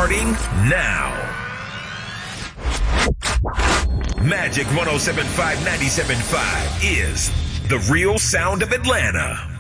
starting now. Magic 107.5, 97.5 is the real sound of Atlanta.